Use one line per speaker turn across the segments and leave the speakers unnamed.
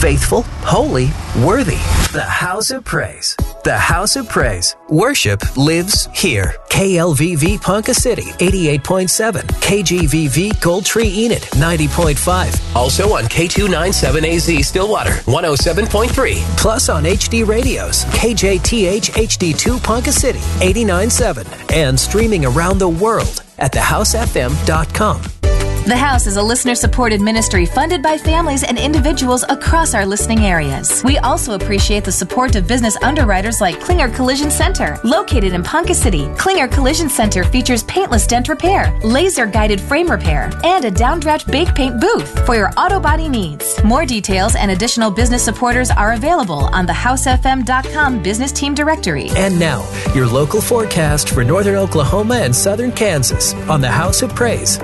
faithful, holy, worthy. The House of Praise. The House of Praise. Worship lives here. KLVV Ponca City, 88.7. KGVV Gold Tree Enid, 90.5. Also on K297AZ Stillwater, 107.3. Plus on HD Radios, KJTH HD2 Ponca City, 89.7. And streaming around the world at thehousefm.com.
The House is a listener-supported ministry funded by families and individuals across our listening areas. We also appreciate the support of business underwriters like Klinger Collision Center. Located in Ponca City, Klinger Collision Center features paintless dent repair, laser-guided frame repair, and a downdraft bake paint booth for your auto body needs. More details and additional business supporters are available on the HouseFM.com business team directory.
And now, your local forecast for northern Oklahoma and southern Kansas on the House of Praise.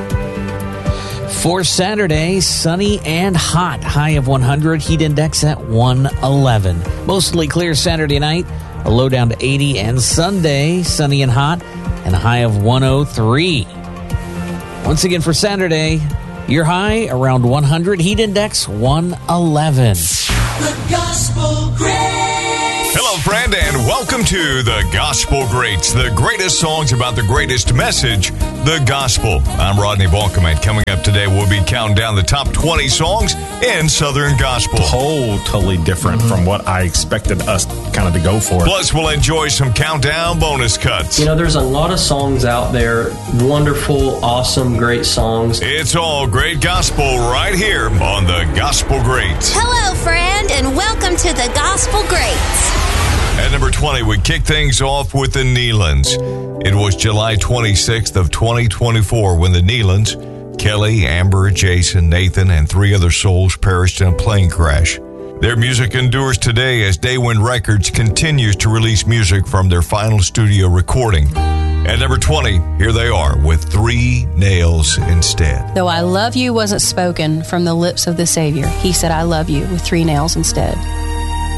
For Saturday, sunny and hot, high of 100, heat index at 111. Mostly clear Saturday night, a low down to 80, and Sunday, sunny and hot, and a high of 103. Once again for Saturday, your high around 100, heat index 111.
The Gospel Greats.
Hello, friend, and welcome to the Gospel Greats, the greatest songs about the greatest message, the gospel. I'm Rodney Balkaman. Coming up today, we'll be counting down the top 20 songs in Southern Gospel.
Totally different from what I expected us kind of to go for.
Plus, we'll enjoy some countdown bonus cuts.
You know, there's a lot of songs out there, wonderful, awesome, great songs.
It's all great gospel right here on the Gospel Greats.
Hello, friend, and welcome to the Gospel Greats.
At number 20, we kick things off with the Nealons. It was July 26th of 2024 when the Nealons, Kelly, Amber, Jason, Nathan, and 3 other souls perished in a plane crash. Their music endures today as Daywind Records continues to release music from their final studio recording. At number 20, here they are with 3 Nails Instead.
Though I love you wasn't spoken from the lips of the Savior, he said, I love you with 3 nails instead.